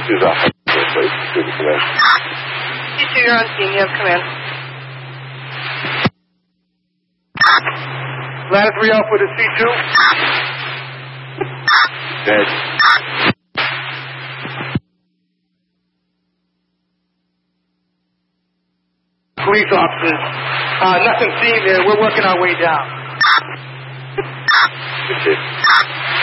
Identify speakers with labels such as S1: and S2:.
S1: C2's off. Security command.
S2: C2, you're on scene. You have command.
S3: Ladder 3 Alpha to C2.
S1: Dead.
S3: Police officers. Nothing seen there. We're working our way down.
S1: Good shit.